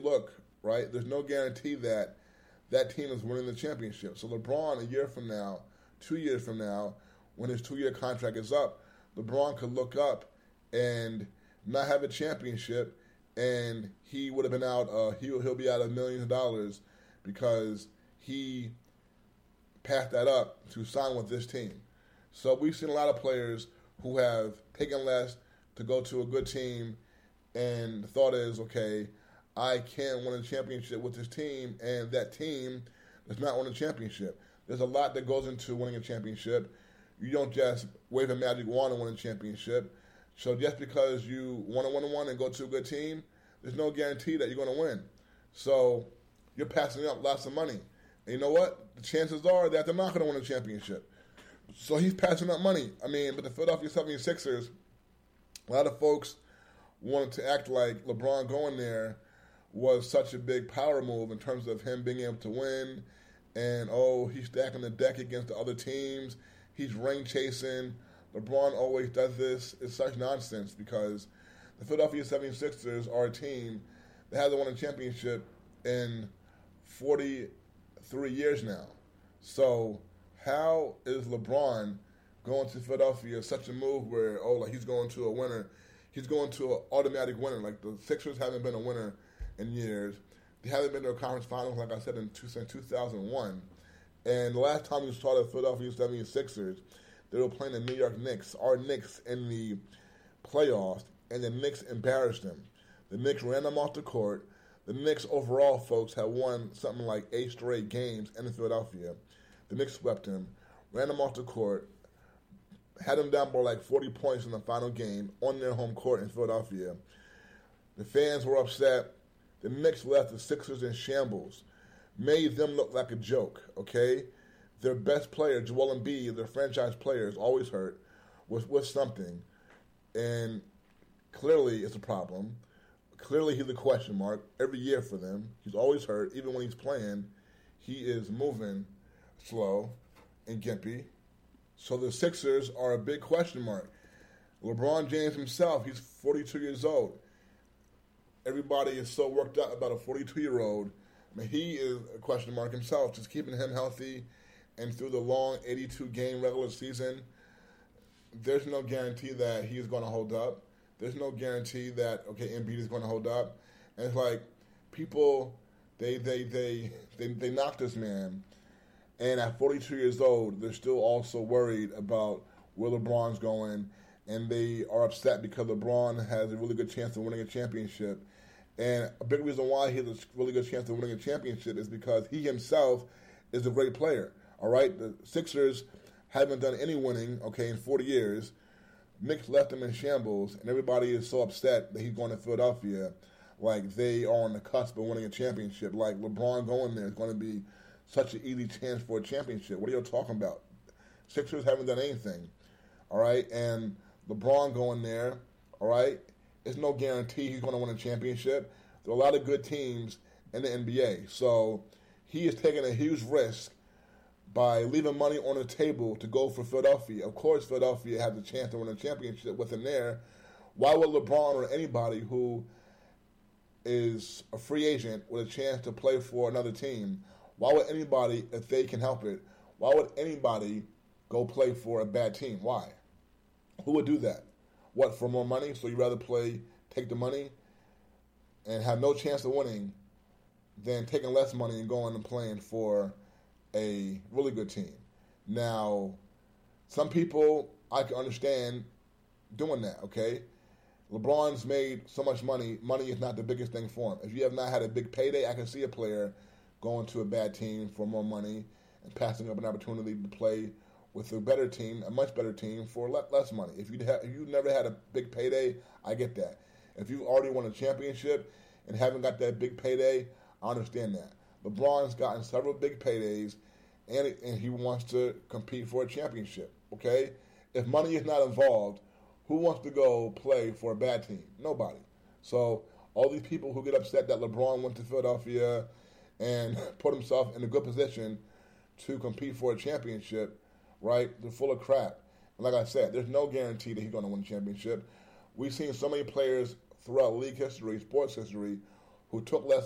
look, right, there's no guarantee that that team is winning the championship. So LeBron, a year from now, 2 years from now, when his 2-year contract is up, LeBron could look up and not have a championship, and he would have been out. He'll be out of millions of dollars because he passed that up to sign with this team. So we've seen a lot of players who have taken less to go to a good team, and the thought is, okay, I can't win a championship with this team, and that team does not win a championship. There's a lot that goes into winning a championship. You don't just wave a magic wand and win a championship. So just because you want to win one and go to a good team, there's no guarantee that you're going to win. So you're passing up lots of money. And you know what? The chances are that they're not going to win a championship. So he's passing up money. I mean, but the Philadelphia 76ers, a lot of folks wanted to act like LeBron going there was such a big power move in terms of him being able to win. And, he's stacking the deck against the other teams. He's ring chasing. LeBron always does this. It's such nonsense because the Philadelphia 76ers are a team that hasn't won a championship in 43 years now. So how is LeBron going to Philadelphia such a move where, he's going to a winner? He's going to an automatic winner. Like the Sixers haven't been a winner in years. They haven't been to a conference finals, like I said, since 2001. And the last time we saw the Philadelphia 76ers, they were playing the New York Knicks, our Knicks, in the playoffs, and the Knicks embarrassed them. The Knicks ran them off the court. The Knicks overall, folks, have won something like 8 straight games in Philadelphia. The Knicks swept them, ran them off the court, had them down by like 40 points in the final game on their home court in Philadelphia. The fans were upset. The Knicks left the Sixers in shambles, made them look like a joke, okay? Their best player, Joel Embiid, their franchise player, is always hurt with something. And clearly it's a problem. Clearly he's a question mark every year for them. He's always hurt. Even when he's playing, he is moving slow and gimpy. So the Sixers are a big question mark. LeBron James himself, he's 42 years old. Everybody is so worked up about a 42-year-old. I mean, he is a question mark himself, just keeping him healthy. And through the long 82-game regular season, there's no guarantee that he's going to hold up. There's no guarantee that, Embiid is going to hold up. And it's like people, they knock this man. And at 42 years old, they're still also worried about where LeBron's going. And they are upset because LeBron has a really good chance of winning a championship. And a big reason why he has a really good chance of winning a championship is because he himself is a great player. All right? The Sixers haven't done any winning, in 40 years. Knicks left him in shambles, and everybody is so upset that he's going to Philadelphia like they are on the cusp of winning a championship. Like LeBron going there is going to be such an easy chance for a championship. What are you talking about? Sixers haven't done anything. All right? And LeBron going there, all right, it's no guarantee he's going to win a championship. There are a lot of good teams in the NBA. So he is taking a huge risk by leaving money on the table to go for Philadelphia. Of course, Philadelphia has a chance to win a championship with him there. Why would LeBron or anybody who is a free agent with a chance to play for another team, why would anybody, if they can help it, why would anybody go play for a bad team? Why? Who would do that? What, for more money? So you'd rather take the money and have no chance of winning than taking less money and going and playing for a really good team. Now, some people, I can understand doing that, okay? LeBron's made so much money. Money is not the biggest thing for him. If you have not had a big payday, I can see a player going to a bad team for more money and passing up an opportunity to play with a better team, a much better team, for less money. If you never had a big payday, I get that. If you've already won a championship and haven't got that big payday, I understand that. LeBron's gotten several big paydays, and he wants to compete for a championship, okay? If money is not involved, who wants to go play for a bad team? Nobody. So all these people who get upset that LeBron went to Philadelphia and put himself in a good position to compete for a championship, right, they're full of crap. And like I said, there's no guarantee that he's going to win a championship. We've seen so many players throughout league history, sports history, who took less